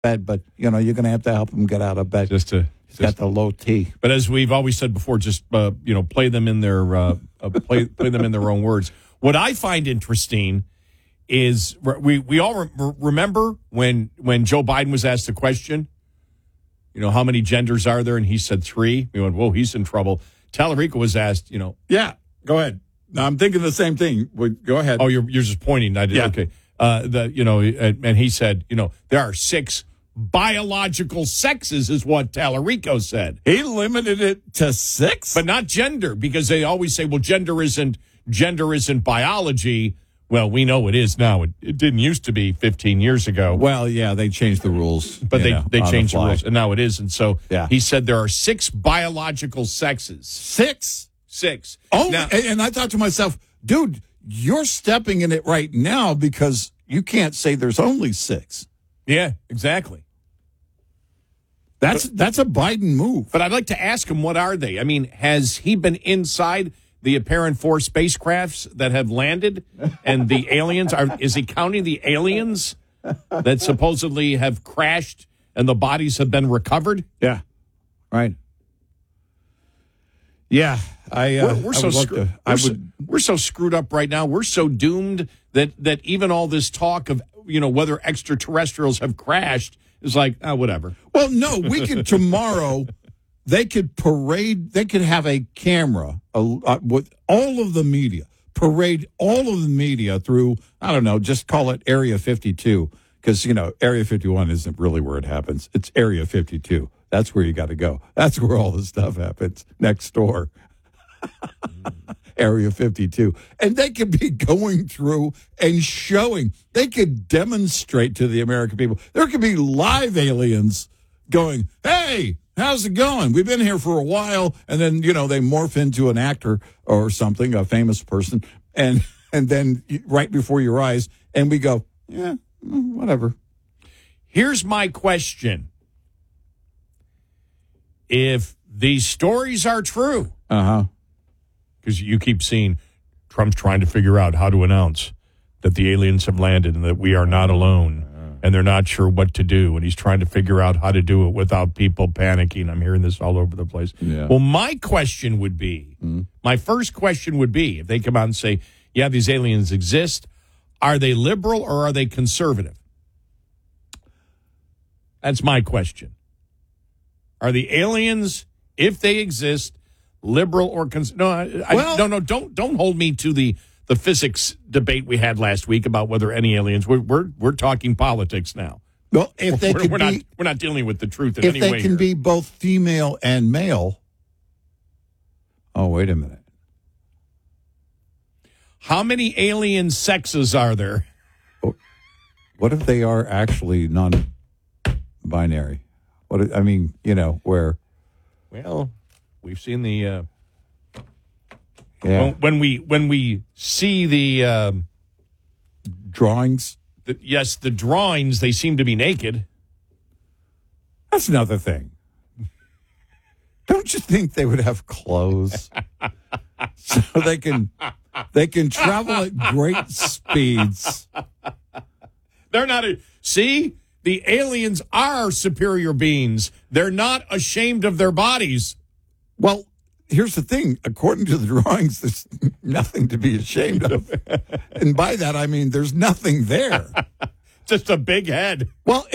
bed, but, you're going to have to help him get out of bed. He's got the low T. But as we've always said before, just, play them in their play them in their own words. What I find interesting is we all remember when Joe Biden was asked the question, how many genders are there? And he said 3. We went, whoa, he's in trouble. Tallarico was asked, Yeah, go ahead. No, I'm thinking the same thing. Go ahead. Oh, you're just pointing. I did. Yeah. Okay. And he said, there are 6 biological sexes is what Tallarico said. He limited it to 6? But not gender, because they always say, well, gender isn't biology. Well, we know it is now. It didn't used to be 15 years ago. Well, yeah, they changed the rules. But they changed the rules, and now it is. And so yeah. He said there are 6 biological sexes. 6? 6. Oh, now, and I thought to myself, dude, you're stepping in it right now because you can't say there's only 6. Yeah, exactly. That's a Biden move. But I'd like to ask him, what are they? I mean, has he been inside the apparent 4 spacecrafts that have landed and the aliens? Is he counting the aliens that supposedly have crashed and the bodies have been recovered? Yeah, right. Yeah, we're so screwed up right now. We're so doomed that even all this talk of whether extraterrestrials have crashed is like, whatever. Well, no, we could tomorrow. They could parade. They could have a camera with all of the media. Parade all of the media through. I don't know. Just call it Area 52 because Area 51 isn't really where it happens. It's Area 52. That's where you got to go. That's where all the stuff happens next door. Area 52. And they could be going through and showing. They could demonstrate to the American people. There could be live aliens going, hey, how's it going? We've been here for a while. And then, they morph into an actor or something, a famous person. And then right before your eyes. And we go, yeah, whatever. Here's my question. If these stories are true, because you keep seeing Trump's trying to figure out how to announce that the aliens have landed and that we are not alone, and they're not sure what to do, and he's trying to figure out how to do it without people panicking. I'm hearing this all over the place. Yeah. Well, my question would be, my first question would be, if they come out and say, yeah, these aliens exist, are they liberal or are they conservative? That's my question. Are the aliens, if they exist, liberal or conservative? No, don't hold me to the physics debate we had last week about whether any aliens. We're talking politics now. Well, if they we're not dealing with the truth in any way. If they can be both female and male. Oh, wait a minute. How many alien sexes are there? What if they are actually non-binary? Where? Well, we've seen the yeah. when we see the drawings. The drawings, they seem to be naked. That's another thing. Don't you think they would have clothes so they can travel at great speeds? They're not see. The aliens are superior beings. They're not ashamed of their bodies. Well, here's the thing. According to the drawings, there's nothing to be ashamed of. And by that, I mean there's nothing there. Just a big head. Well,